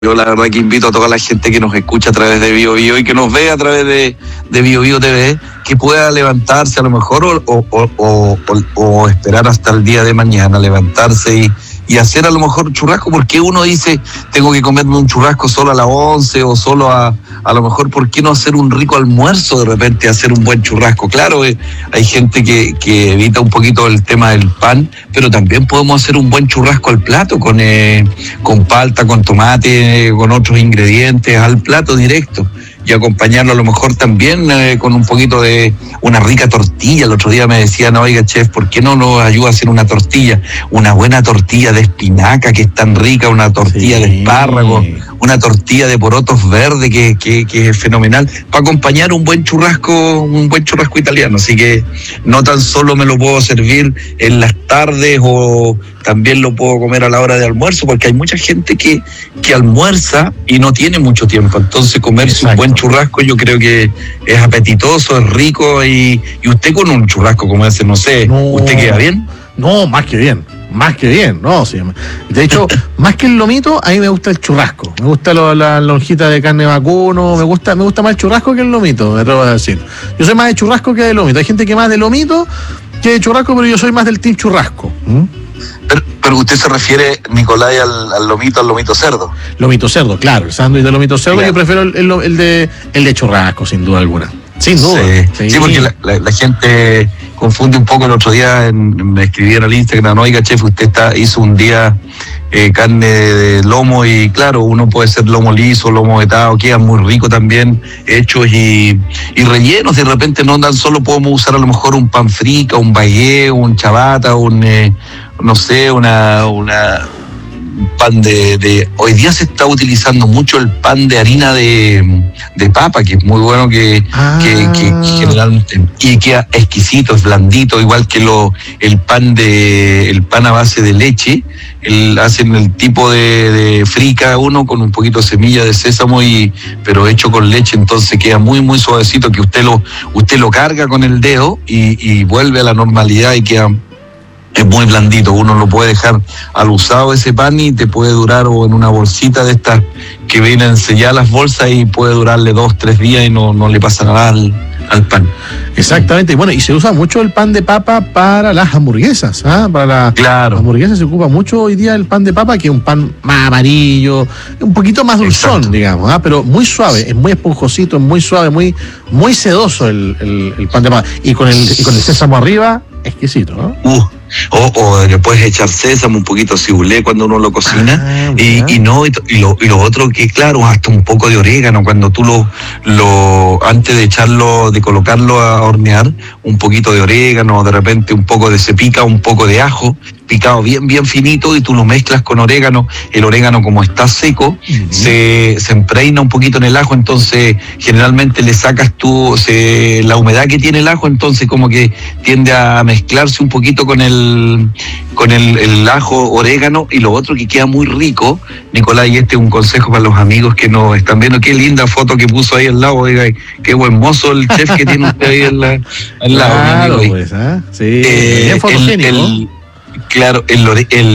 Yo la verdad que invito a toda la gente que nos escucha a través de Bio Bio y que nos ve a través de Bio Bio TV, que pueda levantarse a lo mejor o esperar hasta el día de mañana, levantarse y hacer a lo mejor churrasco, porque uno dice, tengo que comerme un churrasco solo a las 11 o solo a lo mejor, ¿por qué no hacer un rico almuerzo de repente, hacer un buen churrasco? Claro, hay gente que evita un poquito el tema del pan, pero también podemos hacer un buen churrasco al plato, con palta, con tomate, con otros ingredientes, al plato directo. Y acompañarlo a lo mejor también con un poquito de una rica tortilla. El otro día me decían, oiga chef, ¿por qué no nos ayuda a hacer una tortilla? Una buena tortilla de espinaca que es tan rica, una tortilla de espárragos, una tortilla de porotos verdes que es fenomenal, para acompañar un buen churrasco italiano. Así que no tan solo me lo puedo servir en las tardes o también lo puedo comer a la hora de almuerzo, porque hay mucha gente que almuerza y no tiene mucho tiempo. Entonces comerse un buen churrasco yo creo que es apetitoso, es rico, y usted con un churrasco como ese, no sé, ¿usted queda bien? No, más que bien, no, sí. De hecho, más que el lomito, a mí me gusta el churrasco. Me gusta la lonjita de carne vacuno, me gusta más el churrasco que el lomito, me atrevo a decir. Yo soy más de churrasco que de lomito. Hay gente que más de lomito que de churrasco, pero yo soy más del team churrasco. Pero usted se refiere, Nicolás, al lomito cerdo. Lomito cerdo, claro, el sándwich de lomito cerdo, claro. Yo prefiero el de churrasco, sin duda alguna. Sin duda. Sí, porque la gente confunde un poco. El otro día me escribieron al Instagram, oiga chef, usted hizo un día carne de lomo, y claro, uno puede ser lomo liso, lomo vetado, queda muy rico también, hechos y rellenos. De repente no tan solo podemos usar a lo mejor un pan frica, un baguette, un ciabatta, no sé, una pan de hoy día se está utilizando mucho el pan de harina de papa, que es muy bueno, que generalmente, y queda exquisito, es blandito, igual que el pan a base de leche. Hacen el tipo de frica uno con un poquito de semilla de sésamo, pero hecho con leche, entonces queda muy muy suavecito, que usted lo carga con el dedo y vuelve a la normalidad y queda. Es muy blandito, uno lo puede dejar al usado ese pan y te puede durar, o en una bolsita de estas que vienen selladas las bolsas, y puede durarle 2-3 días y no le pasa nada al pan. Exactamente, y bueno, y se usa mucho el pan de papa para las hamburguesas, para las hamburguesas se ocupa mucho hoy día el pan de papa, que es un pan más amarillo, un poquito más dulzón. Exacto. Digamos, pero muy suave, es muy esponjosito, es muy suave, muy, muy sedoso el pan de papa, y con el sésamo arriba, exquisito, ¿no? O le puedes echar sésamo, un poquito de cibulet cuando uno lo cocina, y lo otro que, claro, hasta un poco de orégano cuando tú antes de echarlo, de colocarlo a hornear, un poquito de orégano, de repente un poco se pica un poco de ajo picado bien bien finito, y tú lo mezclas con orégano. El orégano, como está seco, se impregna un poquito en el ajo, entonces generalmente le sacas la humedad que tiene el ajo, entonces como que tiende a mezclarse un poquito con el ajo, orégano. Y lo otro que queda muy rico, Nicolás, y este es un consejo para los amigos que nos están viendo, qué linda foto que puso ahí al lado, oiga, qué buen mozo el chef que tiene usted ahí al lado. Claro, pues, sí, bien fotogénico. Claro, el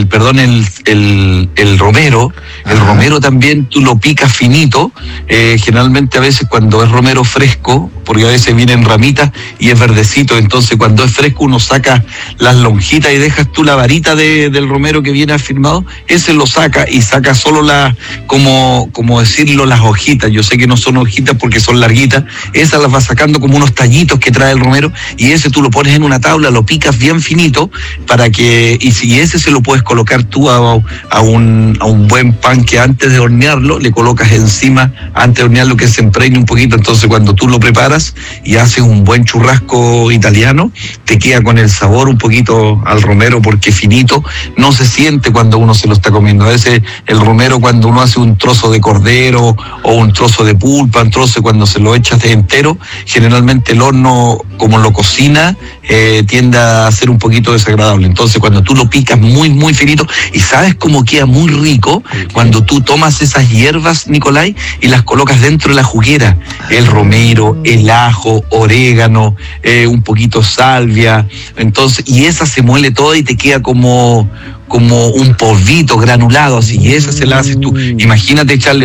romero, el romero también tú lo picas finito, generalmente a veces cuando es romero fresco, porque a veces viene en ramitas y es verdecito, entonces cuando es fresco uno saca las lonjitas y dejas tú la varita del romero que viene afirmado, ese lo saca y saca solo como decirlo, las hojitas. Yo sé que no son hojitas porque son larguitas, esas las vas sacando como unos tallitos que trae el romero, y ese tú lo pones en una tabla, lo picas bien finito, y si ese se lo puedes colocar tú a un buen pan, que antes de hornearlo le colocas encima, antes de hornearlo, que se impregne un poquito. Entonces cuando tú lo preparas y haces un buen churrasco italiano, te queda con el sabor un poquito al romero, porque finito no se siente cuando uno se lo está comiendo. A veces el romero, cuando uno hace un trozo de cordero o un trozo de pulpa, cuando se lo echas de entero, generalmente el horno, como lo cocina, tiende a ser un poquito desagradable. Entonces cuando tú lo picas muy, muy finito. ¿Y sabes cómo queda muy rico? Cuando tú tomas esas hierbas, Nicolai, y las colocas dentro de la juguera. El romero, el ajo, orégano, un poquito salvia. Entonces, y esa se muele toda y te queda como un polvito granulado, así. Y esa se la haces tú. Imagínate echarle